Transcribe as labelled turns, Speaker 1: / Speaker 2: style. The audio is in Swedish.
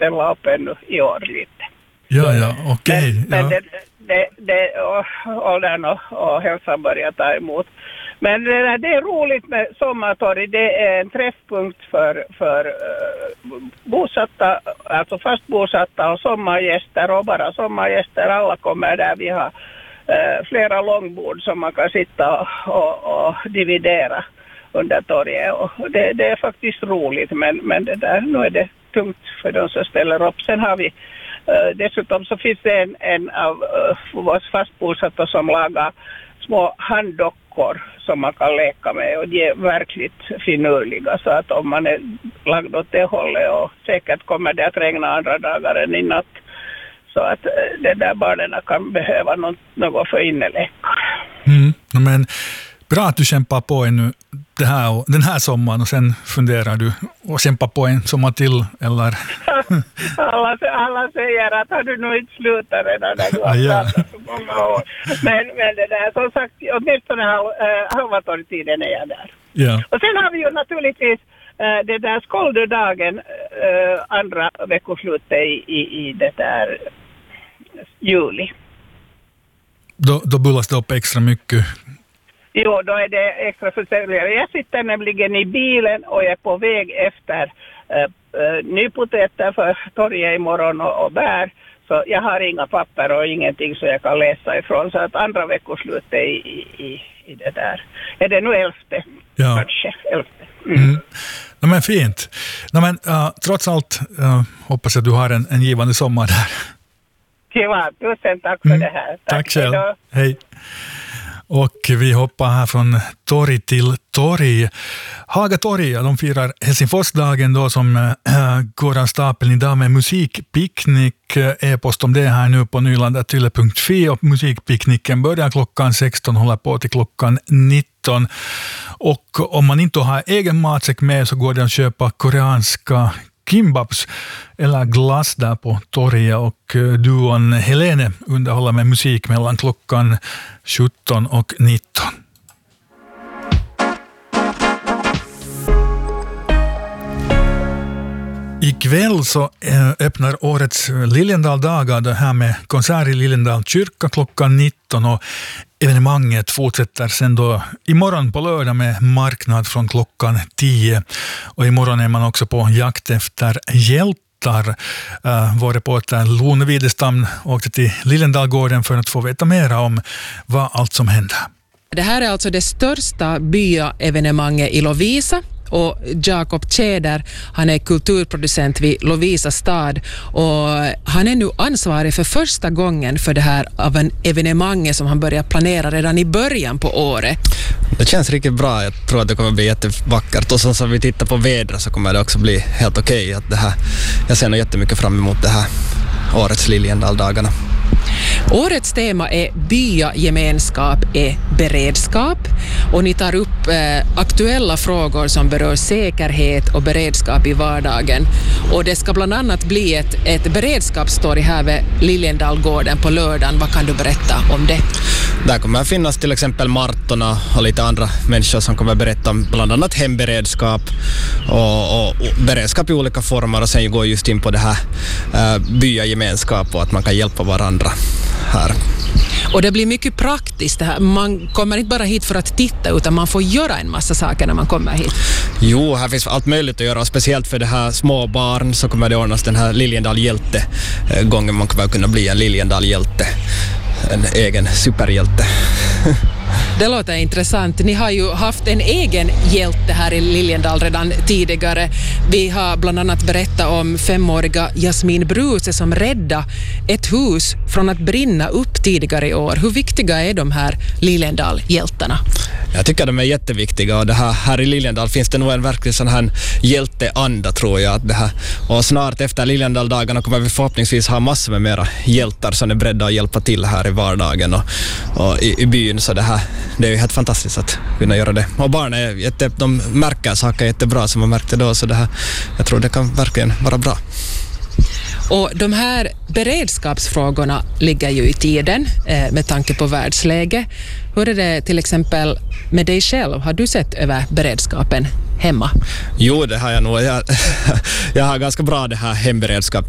Speaker 1: ställa upp ännu i år lite.
Speaker 2: Ja, okej.
Speaker 1: Men det åldern och hälsan börjar ta emot. Men det är roligt med sommartorg. Det är en träffpunkt för bosatta, alltså fast bosatta och sommargäster och bara sommargäster. Alla kommer där. Vi har flera långbord som man kan sitta och dividera under torget. Och det är faktiskt roligt, men det där, nu är det tungt för de som ställer upp. Sen har vi dessutom så finns det en av våra fastbosatta som lagar små handdockor som man kan leka med, och de är verkligt finurliga, så att om man är lagd åt det hållet, och säkert kommer det att regna andra dagar än i natt, så att det där barnen kan behöva något för innelekar.
Speaker 2: Men bra att du kämpar på ännu den här sommaren, och sen funderar du och kämpar på en sommar till, eller? alla säger att har du nog inte slutat redan när du har pratat så många år. Men det där, som sagt, åtminstone halva torgtiden är jag där. Ja.
Speaker 1: Och sen har vi ju naturligtvis det där skoldedagen andra veckoslutet i det där juli. Då
Speaker 2: bullas det upp extra mycket.
Speaker 1: Jo, då är det extra försäljare. Jag sitter nämligen i bilen och är på väg efter nypotäter för torget imorgon och bär. Så jag har inga papper och ingenting så jag kan läsa ifrån. Så att andra veckoslutet i det där. Är det nu 11?
Speaker 2: Ja.
Speaker 1: Kanske 11.
Speaker 2: Ja, men fint. Ja, men, trots allt hoppas jag att du har en givande sommar där.
Speaker 1: Ja, tusen tack för det här.
Speaker 2: Tack själv. Hej. Och vi hoppar här från torg till torg. Hagatorg, de firar Helsingforsdagen då som går av stapeln idag med musikpicknick. E-post om det här nu på nylandatyle.fi, och musikpicknicken börjar klockan 16, håller på till klockan 19. Och om man inte har egen matsäck med så går det att köpa koreanska kimbabs eller glass där på torget, och duon Helene underhåller med musik mellan klockan 17 och 19. Ikväll så öppnar årets Liljendal-dagar det här med konsert i Liljendal kyrka klockan 19, och evenemanget fortsätter sen då imorgon på lördag med marknad från klockan 10. Och imorgon är man också på jakt efter hjältar. Vår reporter Lone Widestam åkte till Liljendalgården för att få veta mer om vad allt som händer.
Speaker 3: Det här är alltså det största byaevenemanget i Lovisa. Och Jakob Tjäder, han är kulturproducent vid Lovisa stad, och han är nu ansvarig för första gången för det här av en evenemanget som han börjar planera redan i början på året.
Speaker 4: Det känns riktigt bra. Jag tror att det kommer bli jättevackert, och så vi tittar på vädret så kommer det också bli helt okej. Att det här, jag ser nog jättemycket fram emot det här årets Liljendal-dagarna.
Speaker 3: Årets tema är byagemenskap är beredskap, och ni tar upp aktuella frågor som berör säkerhet och beredskap i vardagen. Och det ska bland annat bli ett beredskapstorg här vid Liljendalgården på lördagen. Vad kan du berätta om det?
Speaker 4: Där kommer att finnas till exempel Martorna och lite andra människor som kommer att berätta om bland annat hemberedskap och beredskap i olika former, och sen går just in på det här byagemenskap och att man kan hjälpa varandra här.
Speaker 3: Och det blir mycket praktiskt det här. Man kommer inte bara hit för att titta, utan man får göra en massa saker när man kommer hit.
Speaker 4: Jo, här finns allt möjligt att göra, speciellt för det här små barn så kommer det ordnas den här Liljendal-hjälte gången man kommer kunna bli en Liljendal-hjälte, en egen superhjälte.
Speaker 3: Det låter intressant. Ni har ju haft en egen hjälte här i Liljendal redan tidigare. Vi har bland annat berättat om 5-åriga Jasmin Bruse som räddade ett hus från att brinna upp tidigare i år. Hur viktiga är de här Liljendal-hjältarna?
Speaker 4: Jag tycker de är jätteviktiga, och det här i Liljendal finns det nog en verklig sån här hjälteanda, tror jag. Att det här, och snart efter Liljendal-dagarna kommer vi förhoppningsvis ha massor med mera hjältar som är beredda att hjälpa till här i vardagen och i byn, så det är ju helt fantastiskt att kunna göra det. Och barnen de märker saker jättebra som man märkte då, så jag tror det kan verkligen vara bra.
Speaker 3: Och de här beredskapsfrågorna ligger ju i tiden med tanke på världsläge. Hur är det till exempel med dig själv? Har du sett över beredskapen hemma?
Speaker 4: Jo, det har jag nog. Jag har ganska bra det här hemberedskap